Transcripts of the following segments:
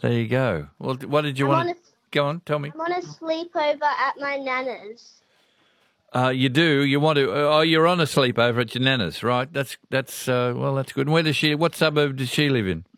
There you go. Well, what did you want to... Go on, tell me. I'm on a sleepover at my nana's. You do? You want to... Oh, you're on a sleepover at your nana's, right? That's well, that's good. And where does she... What suburb does she live in?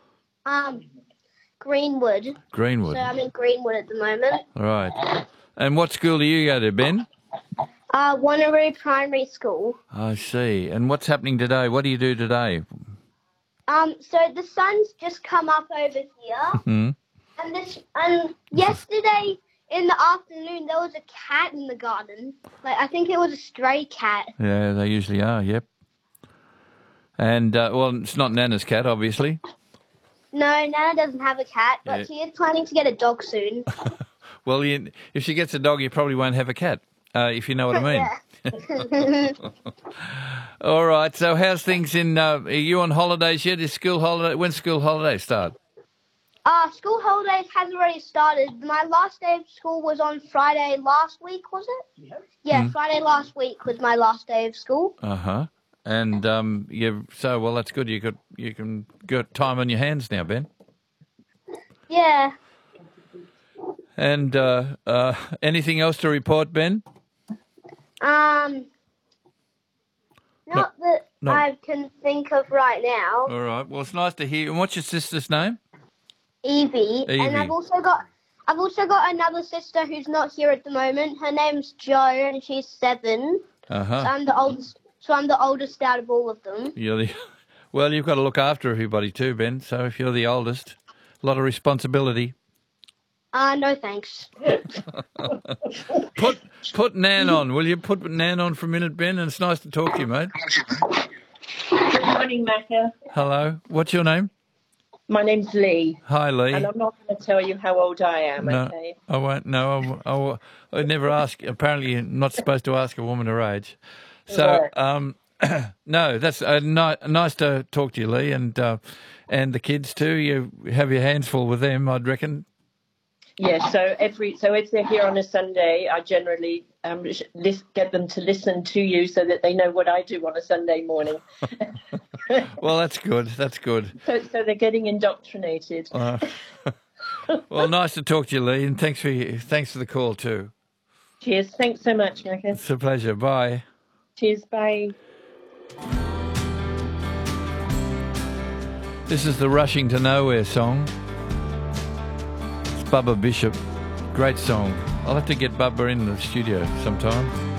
Greenwood. Greenwood. So I'm in Greenwood at the moment. Right. And what school do you go to, Ben? Wanneroo Primary School. I see. And what's happening today? What do you do today? So the sun's just come up over here. And yesterday in the afternoon there was a cat in the garden. Like, I think it was a stray cat. Yeah, they usually are, yep. And, well, it's not Nana's cat, obviously. No, Nana doesn't have a cat, but she is planning to get a dog soon. Well, if she gets a dog, you probably won't have a cat, if you know what I mean. All right, so how's things in... are you on holidays yet? Is school holiday... When's school holidays start? School holidays has already started. My last day of school was on Friday last week, was it? Yeah, Friday last week was my last day of school. Uh-huh. And well, that's good. You can get time on your hands now, Ben. Yeah. And anything else to report, Ben? Not that I can think of right now. All right. Well, it's nice to hear. And what's your sister's name? Evie. And I've also got another sister who's not here at the moment. Her name's Jo, and she's 7. Uh-huh. So I'm the oldest out of all of them. Well, you've got to look after everybody too, Ben. So if you're the oldest, a lot of responsibility. No thanks. Put Nan on. Will you put Nan on for a minute, Ben? And it's nice to talk to you, mate. Good morning, Macca. Hello. What's your name? My name's Lee. Hi, Lee. And I'm not going to tell you how old I am, no, okay? I won't. No, I never ask. Apparently, you're not supposed to ask a woman her age. So, no, that's nice to talk to you, Lee, and the kids too. You have your hands full with them, I'd reckon. Yeah. So if they're here on a Sunday, I generally get them to listen to you so that they know what I do on a Sunday morning. Well, that's good. That's good. So they're getting indoctrinated. Well, nice to talk to you, Lee, and thanks for the call too. Cheers. Thanks so much, Macca. It's a pleasure. Bye. Cheers. Bye. This is the Rushing to Nowhere song. It's Bubba Bishop. Great song. I'll have to get Bubba in the studio sometime.